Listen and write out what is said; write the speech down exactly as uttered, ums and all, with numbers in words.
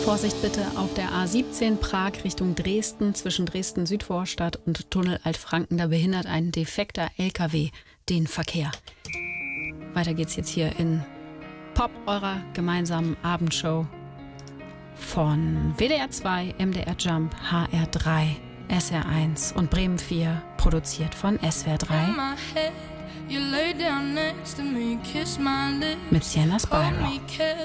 Vorsicht bitte auf der A siebzehn Prag Richtung Dresden, zwischen Dresden-Südvorstadt und Tunnel Altfranken. Da behindert ein defekter L K W den Verkehr. Weiter geht's jetzt hier in Pop, eurer gemeinsamen Abendshow von W D R zwei, M D R Jump, H R drei, S R eins und Bremen vier, produziert von S W R drei. Mit Sienna Spyro.